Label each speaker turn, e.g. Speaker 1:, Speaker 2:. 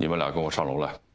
Speaker 1: 你们俩跟我上楼来。